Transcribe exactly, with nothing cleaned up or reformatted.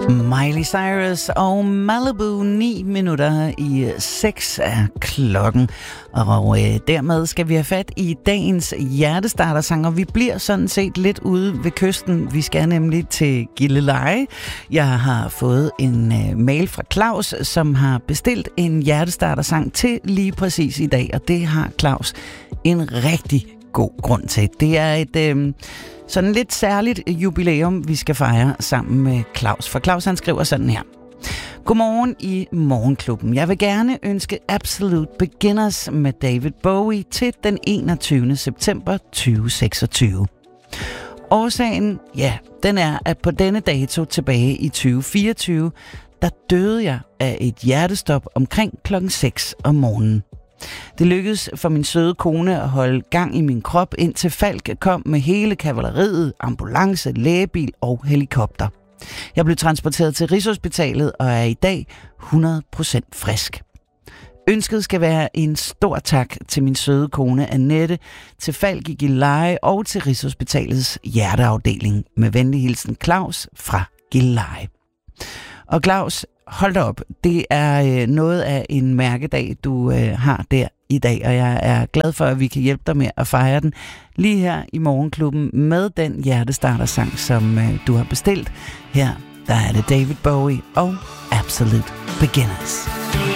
Miley Cyrus og Malibu, ni minutter i seks af klokken. Og øh, dermed skal vi have fat i dagens hjertestartersang, og vi bliver sådan set lidt ude ved kysten. Vi skal nemlig til Gilleleje. Jeg har fået en øh, mail fra Claus, som har bestilt en hjertestartersang til lige præcis i dag, og det har Claus en rigtig god grund til. Det er et øh, sådan lidt særligt jubilæum, vi skal fejre sammen med Claus. For Claus, han skriver sådan her. Godmorgen i Morgenklubben. Jeg vil gerne ønske Absolute Beginners med David Bowie til den enogtyvende september tyve seksogtyve. Årsagen, ja, den er, at på denne dato tilbage i tyve fireogtyve, der døde jeg af et hjertestop omkring klokken seks om morgenen. Det lykkedes for min søde kone at holde gang i min krop, indtil Falk kom med hele kavaleriet, ambulance, lægebil og helikopter. Jeg blev transporteret til Rigshospitalet og er i dag hundrede procent frisk. Ønsket skal være en stor tak til min søde kone Annette, til Falk i Gilleleje og til Rigshospitalets hjerteafdeling. Med venlig hilsen Claus fra Gilleleje. Og Claus, hold da op, det er øh, noget af en mærkedag, du øh, har der i dag, og jeg er glad for, at vi kan hjælpe dig med at fejre den lige her i Morgenklubben med den hjertestartersang, som øh, du har bestilt. Her der er det David Bowie og Absolute Beginners.